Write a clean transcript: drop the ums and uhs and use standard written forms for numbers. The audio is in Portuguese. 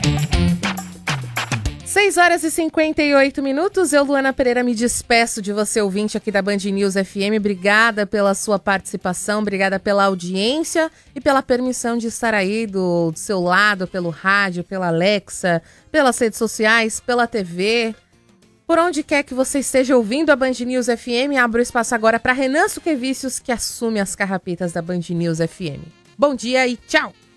6h58. Eu, Luana Pereira, me despeço de você, ouvinte aqui da Band News FM. Obrigada pela sua participação, obrigada pela audiência e pela permissão de estar aí do seu lado, pelo rádio, pela Alexa, pelas redes sociais, pela TV. Por onde quer que você esteja ouvindo a Band News FM, abro espaço agora para Renan Suquevicius, que assume as carrapetas da Band News FM. Bom dia e tchau!